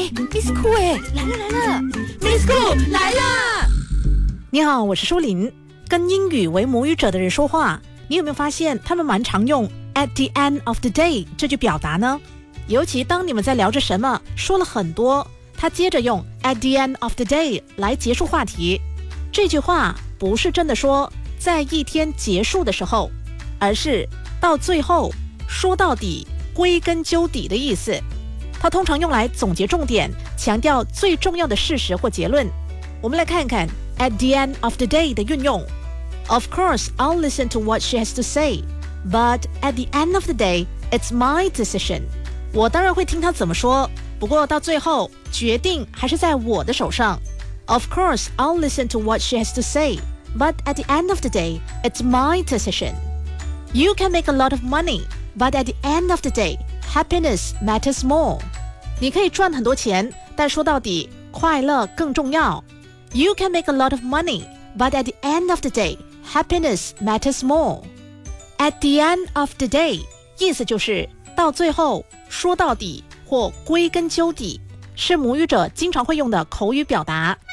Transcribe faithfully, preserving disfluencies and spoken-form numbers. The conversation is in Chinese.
哎 ，Miss Cool 哎，来了来了 ，Miss Cool 来了！ 你好，我是舒琳。跟英语为母语者的人说话，你有没有发现他们蛮常用 at the end of the day 这句表达呢？尤其当你们在聊着什么，说了很多，他接着用 at the end of the day 来结束话题。这句话不是真的说在一天结束的时候，而是到最后，说到底，归根究底的意思。它通常用来总结重点，强调最重要的事实或结论。我们来看看 at the end of the day 的运用。Of course, I'll listen to what she has to say, but at the end of the day, it's my decision. 我当然会听她怎么说，不过到最后，决定还是在我的手上。Of course, I'll listen to what she has to say, but at the end of the day, it's my decision. You can make a lot of money, but at the end of the day, happiness matters more. 你可以赚很多钱，但说到底，快乐更重要。You can make a lot of money, but at the end of the day, happiness matters more. At the end of the day 意思就是到最后，说到底或归根究底，是母语者经常会用的口语表达。